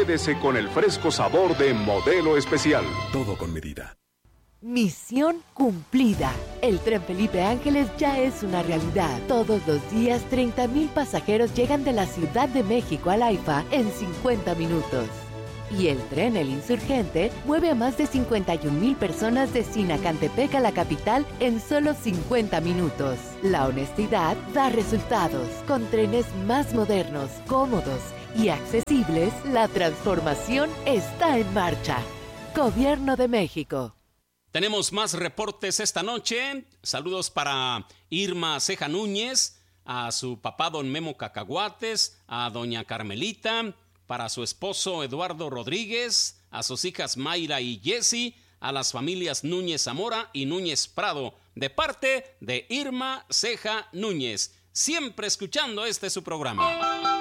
quédese con el fresco sabor de Modelo Especial. Todo con medida. Misión cumplida. El Tren Felipe Ángeles ya es una realidad. Todos los días 30,000 pasajeros llegan de la Ciudad de México al AIFA en 50 minutos. Y el tren El Insurgente mueve a más de 51,000 personas de Sinacantepec a la capital en solo 50 minutos. La honestidad da resultados. Con trenes más modernos, cómodos y accesibles, la transformación está en marcha. Gobierno de México. Tenemos más reportes esta noche. Saludos para Irma Ceja Núñez, a su papá don Memo Cacahuates, a doña Carmelita, para su esposo Eduardo Rodríguez, a sus hijas Mayra y Jessy, a las familias Núñez Zamora y Núñez Prado, de parte de Irma Ceja Núñez. Siempre escuchando su programa.